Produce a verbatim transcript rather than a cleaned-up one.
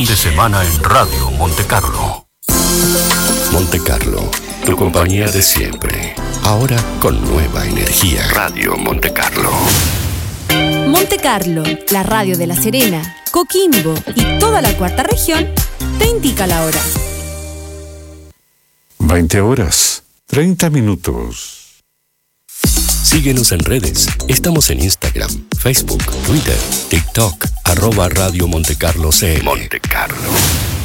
de semana en Radio Monte Carlo. Monte Carlo, tu compañía de siempre. Ahora con nueva energía. Radio Monte Carlo. Monte Carlo, la radio de La Serena, Coquimbo y toda la cuarta región, te indica la hora. veinte horas, treinta minutos. Síguenos en redes. Estamos en Instagram, Facebook, Twitter, TikTok, arroba Radio Monte Carlo C M. Monte Carlo.